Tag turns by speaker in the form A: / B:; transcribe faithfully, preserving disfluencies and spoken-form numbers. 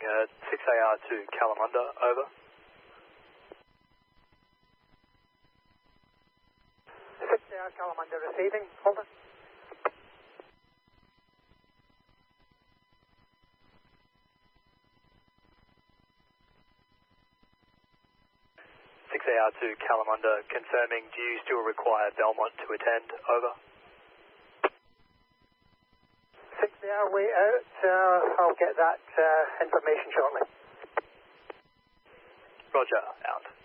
A: uh, six A R to Kalamunda, over.
B: six A R Kalamunda receiving, over.
A: six A R to Kalamunda, confirming, do you still require Belmont to attend, over?
B: six A R way out, uh, I'll get that uh, information shortly.
A: Roger, out.